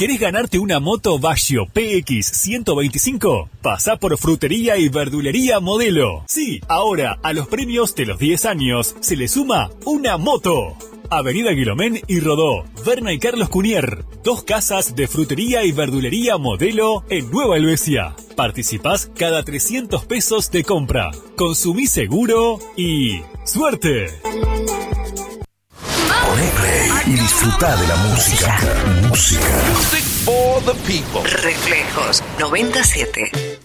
¿Querés ganarte una moto Vaggio PX 125? Pasá por Frutería y Verdulería Modelo. Sí, ahora a los premios de los 10 años se le suma una moto. Avenida Guilomén y Rodó, Berna y Carlos Cunier. 2 casas de Frutería y Verdulería Modelo en Nueva Helvecia. Participás cada 300 pesos de compra. Consumí seguro y ¡suerte! Poné play y disfruta de la música. Música. Reflejos 97.